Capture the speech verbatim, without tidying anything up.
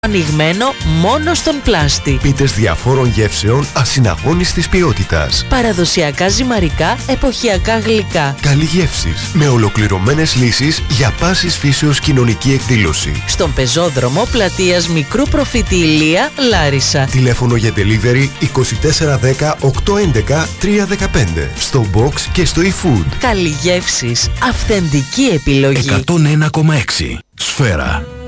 ανοιγμένο μόνο στον πλάστη. Πίτες διαφόρων γεύσεων ασυναγώνιστης ποιότητας. Παραδοσιακά ζυμαρικά, εποχιακά γλυκά. Καλλιγεύσεις με ολοκληρωμένες λύσεις για πάσης φύσεως κοινωνική εκδήλωση. Στον πεζόδρομο πλατείας Μικρού Προφήτη Ηλία, Λάρισα. Τηλέφωνο για delivery είκοσι τέσσερα δέκα οκτακόσια έντεκα τριακόσια δεκαπέντε. Στο box και στο eFood. Καλλιγεύσεις. Αυθεντική επιλογή. εκατόν ένα κόμμα έξι. Σφαίρα.